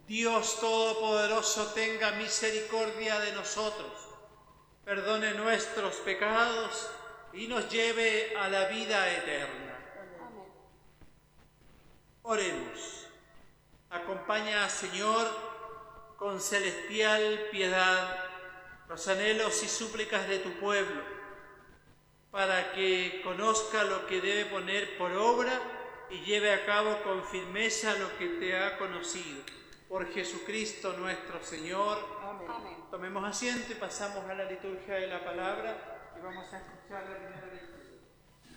Dios Todopoderoso tenga misericordia de nosotros, perdone nuestros pecados y nos lleve a la vida eterna. Amén. Oremos. Acompaña, Señor, con celestial piedad los anhelos y súplicas de tu pueblo, para que conozca lo que debe poner por obra y lleve a cabo con firmeza lo que te ha conocido. Por Jesucristo nuestro Señor. Amén. Tomemos asiento y pasamos a la liturgia de la palabra y vamos a escuchar la primera lectura.